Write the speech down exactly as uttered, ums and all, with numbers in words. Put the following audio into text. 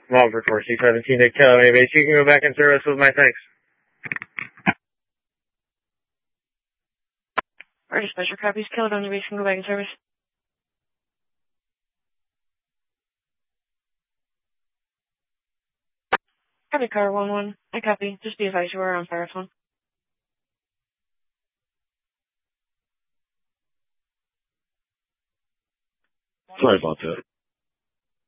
Walford four six seventeen to Kelly Base. You can go back in service with my thanks. Our dispatcher copies. Caledonia Base can go back in service. Copy, car one one. I copy. Just be advised you are on fire phone. Sorry about that.